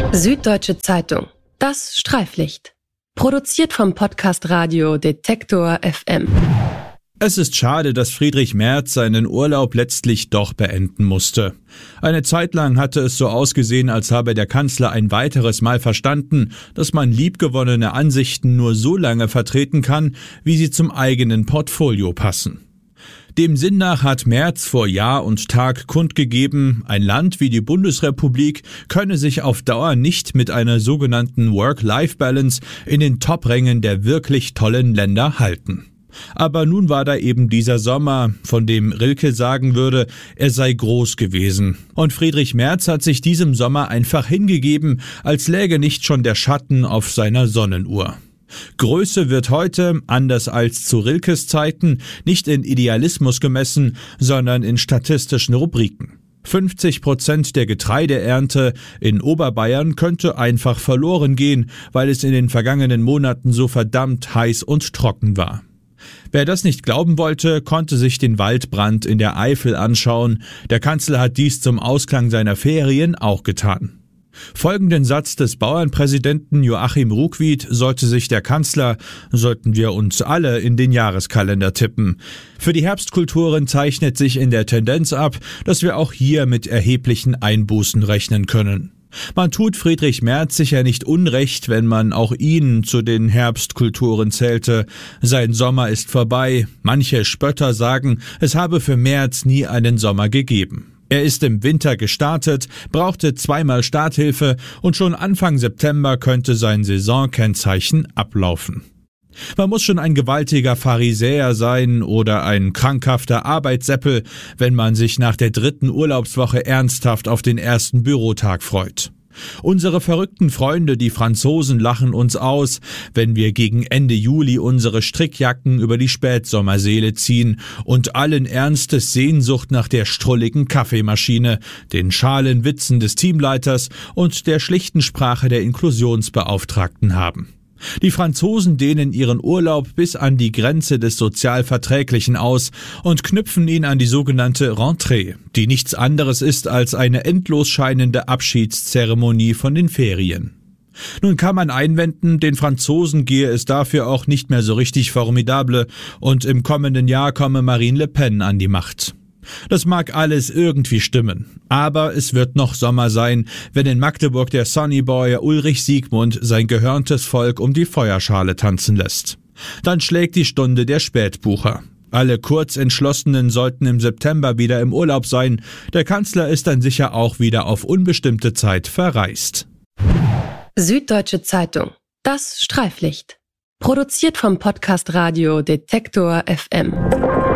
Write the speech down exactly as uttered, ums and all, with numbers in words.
Süddeutsche Zeitung. Das Streiflicht. Produziert vom Podcast Radio Detektor F M. Es ist schade, dass Friedrich Merz seinen Urlaub letztlich doch beenden musste. Eine Zeit lang hatte es so ausgesehen, als habe der Kanzler ein weiteres Mal verstanden, dass man liebgewonnene Ansichten nur so lange vertreten kann, wie sie zum eigenen Portfolio passen. Dem Sinn nach hat Merz vor Jahr und Tag kundgegeben, ein Land wie die Bundesrepublik könne sich auf Dauer nicht mit einer sogenannten Work-Life-Balance in den Top-Rängen der wirklich tollen Länder halten. Aber nun war da eben dieser Sommer, von dem Rilke sagen würde, er sei groß gewesen. Und Friedrich Merz hat sich diesem Sommer einfach hingegeben, als läge nicht schon der Schatten auf seiner Sonnenuhr. Größe wird heute, anders als zu Rilkes Zeiten, nicht in Idealismus gemessen, sondern in statistischen Rubriken. fünfzig Prozent der Getreideernte in Oberbayern könnte einfach verloren gehen, weil es in den vergangenen Monaten so verdammt heiß und trocken war. Wer das nicht glauben wollte, konnte sich den Waldbrand in der Eifel anschauen. Der Kanzler hat dies zum Ausklang seiner Ferien auch getan. Folgenden Satz des Bauernpräsidenten Joachim Ruckwied sollte sich der Kanzler, sollten wir uns alle in den Jahreskalender tippen. Für die Herbstkulturen zeichnet sich in der Tendenz ab, dass wir auch hier mit erheblichen Einbußen rechnen können. Man tut Friedrich Merz sicher nicht unrecht, wenn man auch ihn zu den Herbstkulturen zählte. Sein Sommer ist vorbei. Manche Spötter sagen, es habe für Merz nie einen Sommer gegeben. Er ist im Winter gestartet, brauchte zweimal Starthilfe und schon Anfang September könnte sein Saisonkennzeichen ablaufen. Man muss schon ein gewaltiger Pharisäer sein oder ein krankhafter Arbeitsseppel, wenn man sich nach der dritten Urlaubswoche ernsthaft auf den ersten Bürotag freut. Unsere verrückten Freunde, die Franzosen, lachen uns aus, wenn wir gegen Ende Juli unsere Strickjacken über die Spätsommerseele ziehen und allen Ernstes Sehnsucht nach der strulligen Kaffeemaschine, den schalen Witzen des Teamleiters und der schlichten Sprache der Inklusionsbeauftragten haben. Die Franzosen dehnen ihren Urlaub bis an die Grenze des Sozialverträglichen aus und knüpfen ihn an die sogenannte Rentrée, die nichts anderes ist als eine endlos scheinende Abschiedszeremonie von den Ferien. Nun kann man einwenden, den Franzosen gehe es dafür auch nicht mehr so richtig formidable und im kommenden Jahr komme Marine Le Pen an die Macht. Das mag alles irgendwie stimmen, aber es wird noch Sommer sein, wenn in Magdeburg der Sonnyboy Ulrich Siegmund sein gehörntes Volk um die Feuerschale tanzen lässt. Dann schlägt die Stunde der Spätbucher. Alle Kurzentschlossenen sollten im September wieder im Urlaub sein. Der Kanzler ist dann sicher auch wieder auf unbestimmte Zeit verreist. Süddeutsche Zeitung. Das Streiflicht. Produziert vom Podcast Radio Detektor F M.